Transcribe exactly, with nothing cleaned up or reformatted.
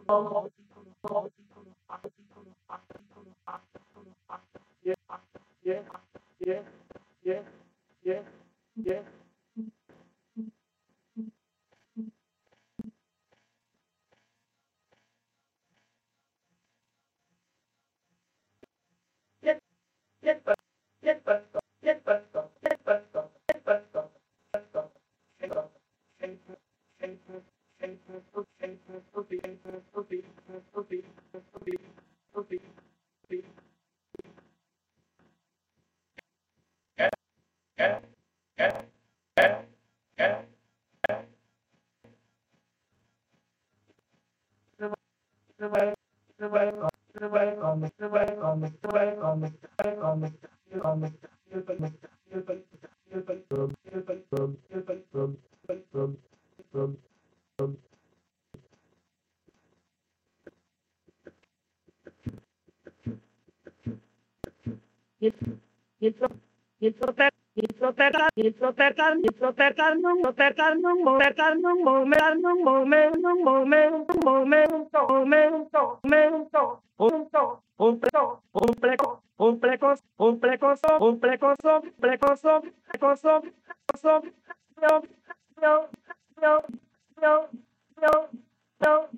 Disfrutar, disfrutar, disfrutar, disfrutar, no, disfrutar, no, disfrutar, no, momento, no, momento, momento, momento, momento, momento, punto, un preco, un preco, un precos, un precoso, un precoso, precoso, precoso, precoso, no, no, no, no, no, no.